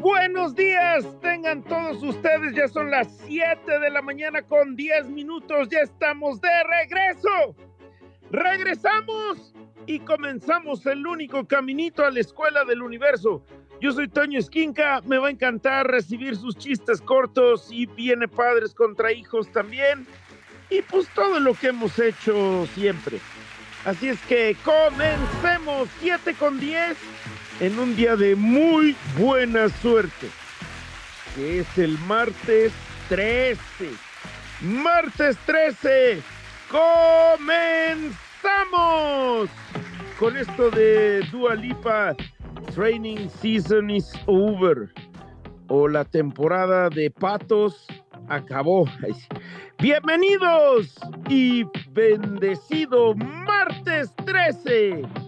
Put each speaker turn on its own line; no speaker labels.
Buenos días, tengan todos ustedes, ya son las 7 de la mañana con 10 minutos, ya estamos de regreso. Regresamos y comenzamos el único caminito a la escuela del universo. Yo soy Toño Esquinca, me va a encantar recibir sus chistes cortos y viene padres contra hijos también. Y pues todo lo que hemos hecho siempre. Así es que comencemos 7 con 10 en un día de muy buena suerte, que es el martes 13. Martes 13, comenzamos con esto de Dua Lipa, Training Season is Over, o la temporada de patos acabó. Bienvenidos y bendecido martes 13